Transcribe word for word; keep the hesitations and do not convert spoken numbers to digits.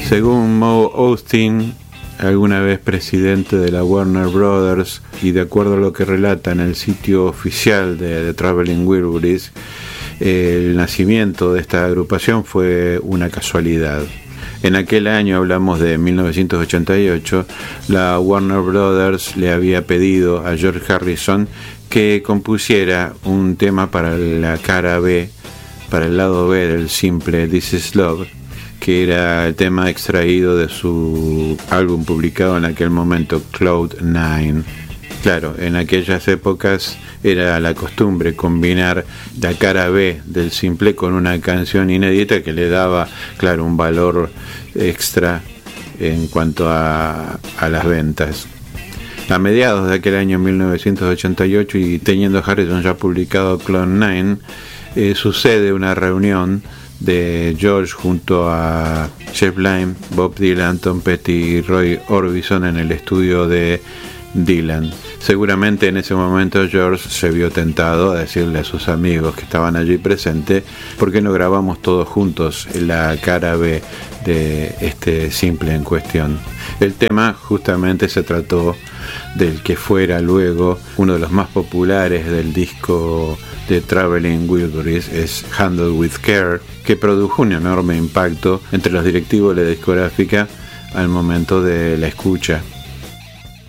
Según Mo Osteen, alguna vez presidente de la Warner Brothers, y de acuerdo a lo que relata en el sitio oficial de The Traveling Wilburys, el nacimiento de esta agrupación fue una casualidad. En aquel año, hablamos de mil novecientos ochenta y ocho, la Warner Brothers le había pedido a George Harrison que compusiera un tema para la cara B, para el lado B del simple This Is Love, que era el tema extraído de su álbum publicado en aquel momento, Cloud Nine. Claro, en aquellas épocas era la costumbre combinar la cara B del simple con una canción inédita que le daba, claro, un valor extra en cuanto a, a las ventas. A mediados de aquel año mil novecientos ochenta y ocho, y teniendo Harrison ya publicado Cloud Nine, eh, sucede una reunión de George junto a Jeff Lynne, Bob Dylan, Tom Petty y Roy Orbison en el estudio de Dylan. Seguramente en ese momento George se vio tentado a decirle a sus amigos que estaban allí presentes: ¿por qué no grabamos todos juntos la cara B de este simple en cuestión? El tema justamente se trató del que fuera luego uno de los más populares del disco de Traveling Wilburys, es Handled with Care, que produjo un enorme impacto entre los directivos de la discográfica al momento de la escucha.